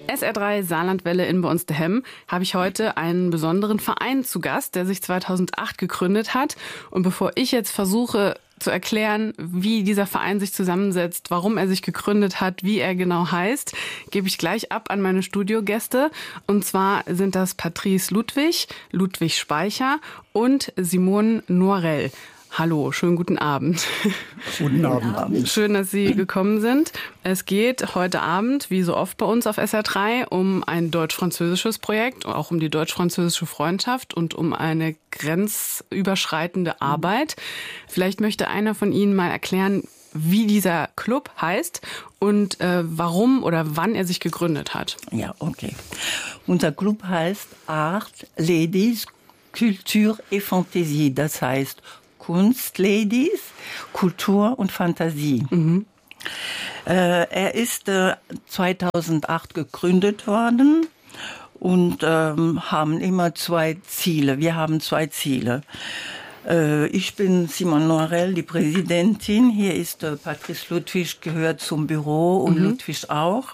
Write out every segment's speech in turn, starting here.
SR3 Saarlandwelle in bei uns daheim habe ich heute einen besonderen Verein zu Gast, der sich 2008 gegründet hat. Und bevor ich jetzt versuche zu erklären, wie dieser Verein sich zusammensetzt, warum er sich gegründet hat, wie er genau heißt, gebe ich gleich ab an meine Studiogäste. Und zwar sind das Patrice Ludwig, Ludwig Speicher und Simone Noirell. Hallo, schönen guten Abend. Guten Abend. Schön, dass Sie gekommen sind. Es geht heute Abend, wie so oft bei uns auf SR3, um ein deutsch-französisches Projekt, auch um die deutsch-französische Freundschaft und um eine grenzüberschreitende Arbeit. Vielleicht möchte einer von Ihnen mal erklären, wie dieser Club heißt und warum oder wann er sich gegründet hat. Ja, okay. Unser Club heißt Art, Ladies, Culture et Fantasie. Das heißt Kunst, Ladies, Kultur und Fantasie. Mhm. Er ist 2008 gegründet worden und haben immer zwei Ziele. Wir haben zwei Ziele. Ich bin Simone Noirell, die Präsidentin. Hier ist Patrice Ludwig, gehört zum Büro und Ludwig auch.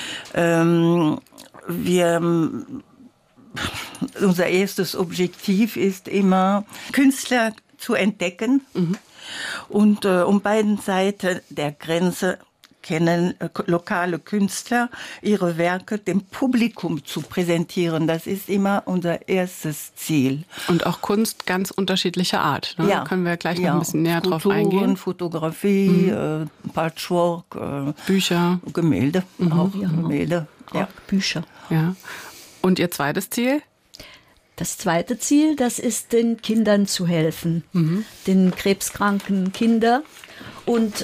Unser erstes Objektiv ist immer, Künstler zu entdecken und um beiden Seiten der Grenze kennen lokale Künstler ihre Werke dem Publikum zu präsentieren. Das ist immer unser erstes Ziel. Und auch Kunst ganz unterschiedlicher Art. Ne? Ja. Können wir gleich noch ein bisschen näher drauf eingehen. Fotografie, Patchwork, Bücher, Gemälde, auch Gemälde. Ja. Bücher. Ja. Und Ihr zweites Ziel? Das zweite Ziel, das ist, den Kindern zu helfen, den krebskranken Kindern und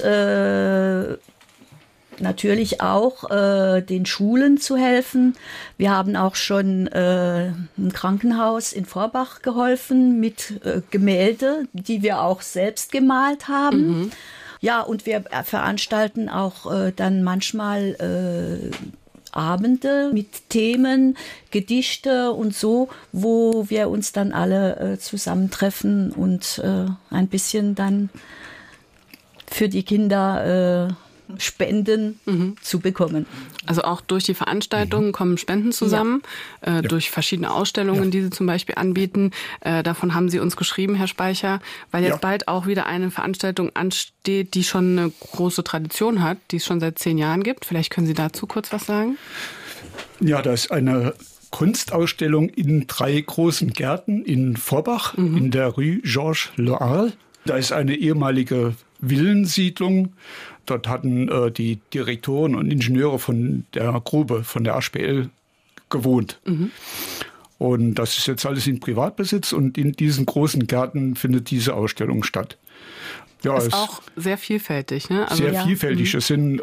natürlich auch den Schulen zu helfen. Wir haben auch schon ein Krankenhaus in Vorbach geholfen mit Gemälde, die wir auch selbst gemalt haben. Ja, und wir veranstalten auch dann manchmal Abende mit Themen, Gedichte und so, wo wir uns dann alle zusammentreffen und ein bisschen dann für die Kinder Spenden zu bekommen. Also auch durch die Veranstaltungen kommen Spenden zusammen, durch verschiedene Ausstellungen, die Sie zum Beispiel anbieten. Davon haben Sie uns geschrieben, Herr Speicher, weil jetzt bald auch wieder eine Veranstaltung ansteht, die schon eine große Tradition hat, die es schon seit 10 Jahren gibt. Vielleicht können Sie dazu kurz was sagen? Ja, das ist eine Kunstausstellung in 3 großen Gärten in Vorbach, in der Rue Georges Le Harle. Da ist eine ehemalige Villensiedlung. Dort hatten die Direktoren und Ingenieure von der Grube, von der HPL, gewohnt. Und das ist jetzt alles in Privatbesitz und in diesen großen Gärten findet diese Ausstellung statt. Ja, ist auch sehr vielfältig, ne? Also sehr vielfältig. Es sind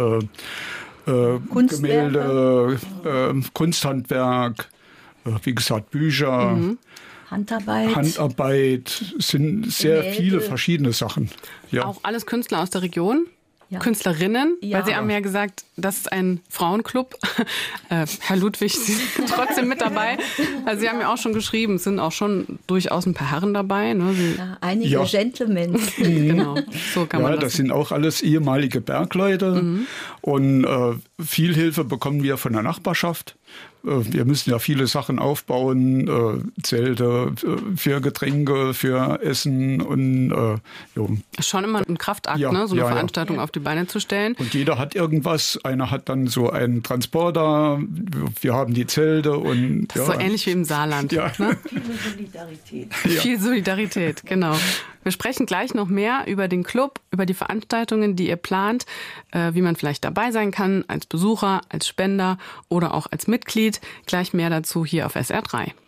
Gemälde, Kunsthandwerk, wie gesagt, Bücher. Handarbeit, sind sehr Gemälde. viele verschiedene Sachen. Ja. Auch alles Künstler aus der Region? Ja. Künstlerinnen, weil Sie haben ja gesagt, das ist ein Frauenclub. Herr Ludwig, Sie sind trotzdem mit dabei. Also Sie haben ja auch schon geschrieben, es sind auch schon durchaus ein paar Herren dabei. Ne? Einige Gentlemen. Genau, so kann man das sind auch alles ehemalige Bergleute. Und viel Hilfe bekommen wir von der Nachbarschaft. Wir müssen ja viele Sachen aufbauen, Zelte für Getränke, für Essen und Ist schon immer ein Kraftakt, ne? So eine Veranstaltung auf die Beine zu stellen. Und jeder hat irgendwas. Einer hat dann so einen Transporter, wir haben die Zelte und das ist so ähnlich wie im Saarland. Ja. Ne? Viel Solidarität. Viel Solidarität, genau. Wir sprechen gleich noch mehr über den Club, über die Veranstaltungen, die ihr plant, wie man vielleicht dabei sein kann, als Besucher, als Spender oder auch als Mitglied. Gleich mehr dazu hier auf SR3.